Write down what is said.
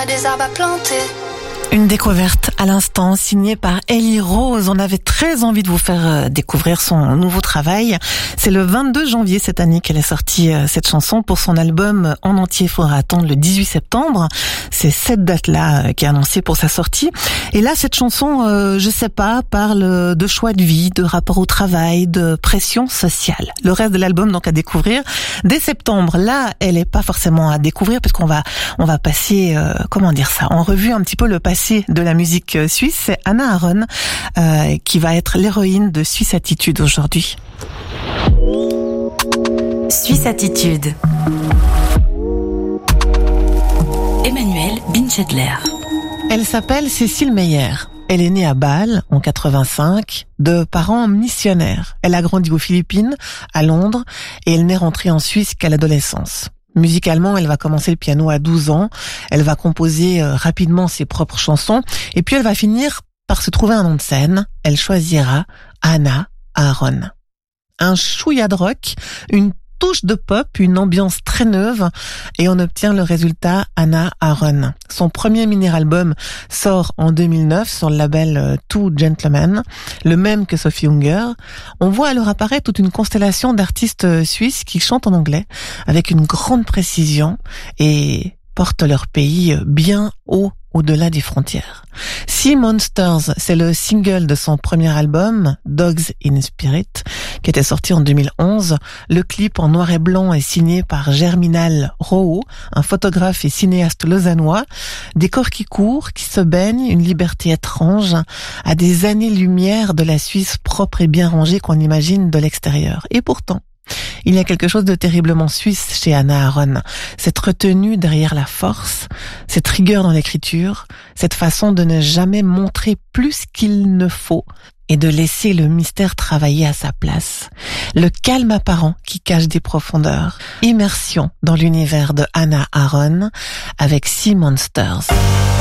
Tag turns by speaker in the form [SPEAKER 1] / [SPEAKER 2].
[SPEAKER 1] Des arbres à planter.
[SPEAKER 2] Une découverte à l'instant signée par Ellie Rose. On avait très envie de vous faire découvrir son nouveau travail. C'est le 22 janvier cette année qu'elle est sortie cette chanson pour son album en entier. Il faudra attendre le 18 septembre. C'est cette date-là qui est annoncée pour sa sortie. Et là, cette chanson, je sais pas, parle de choix de vie, de rapport au travail, de pression sociale. Le reste de l'album, donc, à découvrir dès septembre. Là, elle est pas forcément à découvrir parce qu'on va passer, en revue un petit peu le passé de la musique suisse. C'est Anna Aron qui va être l'héroïne de Suisse Attitude aujourd'hui.
[SPEAKER 3] Suisse Attitude. Emmanuel Binchedler.
[SPEAKER 2] Elle s'appelle Cécile Meyer. Elle est née à Bâle en 85 de parents missionnaires. Elle a grandi aux Philippines, à Londres, et elle n'est rentrée en Suisse qu'à l'adolescence. Musicalement, elle va commencer le piano à 12 ans. Elle va composer rapidement ses propres chansons. Et puis, elle va finir par se trouver un nom de scène. Elle choisira Anna Aron. Un chouïa de rock, une touche de pop, une ambiance très neuve. Et on obtient le résultat Anna Aron. Son premier mini-album sort en 2009 sur le label Two Gentlemen, le même que Sophie Hunger. On voit alors apparaître toute une constellation d'artistes suisses qui chantent en anglais avec une grande précision et portent leur pays bien haut au-delà des frontières. Sea Monsters, c'est le single de son premier album, Dogs in Spirit, qui était sorti en 2011. Le clip en noir et blanc est signé par Germinal Roho, un photographe et cinéaste lausannois. Des corps qui courent, qui se baignent, une liberté étrange, à des années-lumière de la Suisse propre et bien rangée qu'on imagine de l'extérieur. Et pourtant, il y a quelque chose de terriblement suisse chez Anna Aron. Cette retenue derrière la force, cette rigueur dans l'écriture, cette façon de ne jamais montrer plus qu'il ne faut et de laisser le mystère travailler à sa place. Le calme apparent qui cache des profondeurs. Immersion dans l'univers de Anna Aron avec Sea Monsters.